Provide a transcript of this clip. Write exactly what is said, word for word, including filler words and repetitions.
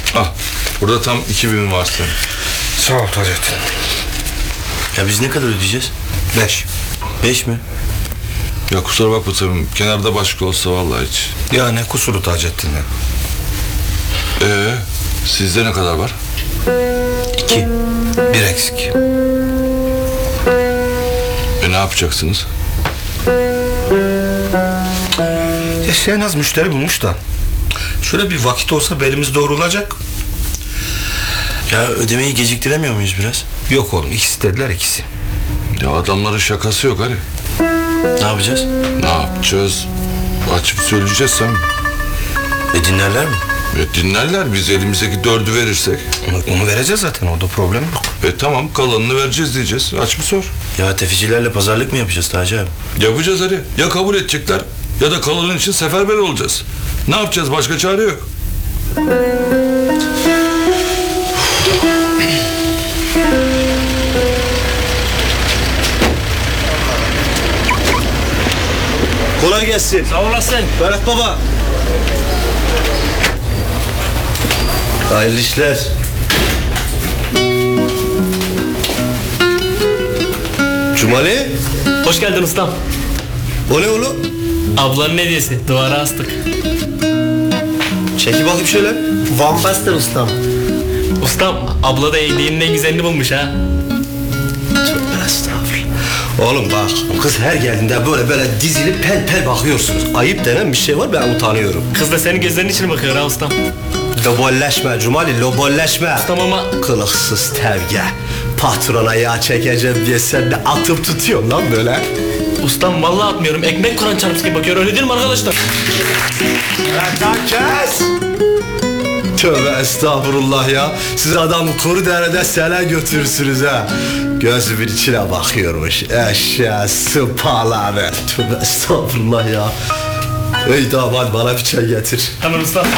Al. Burada tam iki bin var senin. Sağ ol Taceddin. Ya biz ne kadar ödeyeceğiz? Beş. Beş mi? Ya kusura bakma tabii. Kenarda başka olsa vallahi hiç. Ya ne kusuru Taceddin'den? Ee, sizde ne kadar var? İki. Bir eksik. E ne yapacaksınız? Ya Şehnaz müşteri bulmuş da. Şöyle bir vakit olsa belimiz doğrulacak. Ya ödemeyi geciktiremiyor muyuz biraz? Yok oğlum, ikisi dediler ikisi. Ya adamların şakası yok hani. Ne yapacağız? Ne yapacağız? Açıp söyleyeceğiz sen. E dinlerler mi? E dinlerler, biz elimizdeki dördü verirsek. Onu, onu vereceğiz zaten, orada problem yok. E tamam, kalanını vereceğiz diyeceğiz. Aç bir sor. Ya tefecilerle pazarlık mı yapacağız Taci abi? Yapacağız hadi. Ya kabul edecekler ya da kalanın için seferber olacağız. Ne yapacağız? Başka çare yok. Kolay gelsin. Sağ olasın. Berat baba. Hayırlı işler. Cumali. Hoş geldin ustam. O ne oğlum? Ablanın hediyesi. Duvara astık. Çeki bakayım şöyle. Van Basten ustam. Ustam, abla da hediyenin en güzelini bulmuş ha. Tövbe estağfurullah. Oğlum bak, kız her geldiğinde böyle böyle dizilip pel pel bakıyorsunuz. Ayıp denen bir şey var, ben utanıyorum. Kız da senin gözlerinin içine bakıyor ha ustam. Lobolleşme Cumali, lobolleşme. Ustam ama... Kılıksız tevge. Patrona yağ çekeceğim diye sen de atıp tutuyorsun lan böyle. Ustam vallahi atmıyorum. Ekmek kuran çarpısı gibi bakıyor. Öyle değil mi arkadaşlar? Lan kes! Tövbe estağfurullah ya. Siz adamı kuru derede sele götürürsünüz ha. Gözümün içine bakıyormuş. Eşya sıpaları. Tövbe estağfurullah ya. Ey damat bana bir çay getir. Hemen ustam.